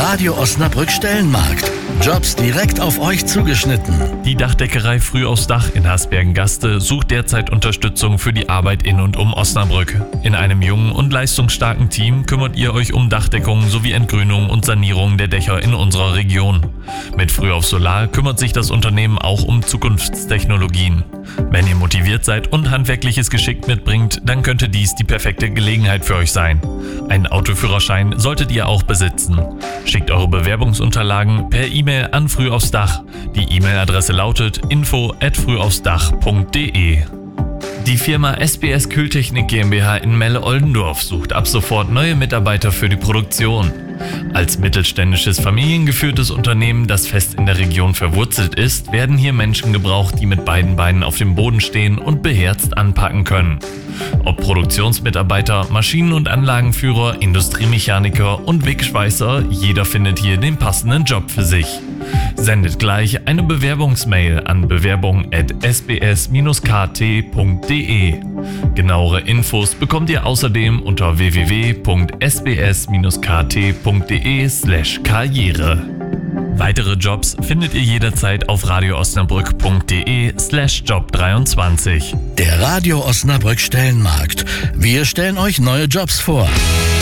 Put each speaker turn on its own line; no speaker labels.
Radio Osnabrück Stellenmarkt. Jobs direkt auf euch zugeschnitten.
Die Dachdeckerei Früh aufs Dach in Hasbergen-Gaste sucht derzeit Unterstützung für die Arbeit in und um Osnabrück. In einem jungen und leistungsstarken Team kümmert ihr euch um Dachdeckung sowie Entgrünung und Sanierung der Dächer in unserer Region. Mit Früh auf Solar kümmert sich das Unternehmen auch um Zukunftstechnologien. Wenn ihr motiviert seid und handwerkliches Geschick mitbringt, dann könnte dies die perfekte Gelegenheit für euch sein. Einen Autoführerschein solltet ihr auch besitzen. Schickt eure Bewerbungsunterlagen per E-Mail an Früh aufs Dach. Die E-Mail-Adresse lautet info@frühaufsdach.de. Die Firma SBS Kühltechnik GmbH in Melle-Oldendorf sucht ab sofort neue Mitarbeiter für die Produktion. Als mittelständisches, familiengeführtes Unternehmen, das fest in der Region verwurzelt ist, werden hier Menschen gebraucht, die mit beiden Beinen auf dem Boden stehen und beherzt anpacken können. Ob Produktionsmitarbeiter, Maschinen- und Anlagenführer, Industriemechaniker und Wegschweißer, jeder findet hier den passenden Job für sich. Sendet gleich eine Bewerbungsmail an bewerbung@sbs-kt.de. Genauere Infos bekommt ihr außerdem unter www.sbs-kt.de/karriere. Weitere Jobs findet ihr jederzeit auf radioosnabrück.de/job23.
Der Radio Osnabrück Stellenmarkt. Wir stellen euch neue Jobs vor.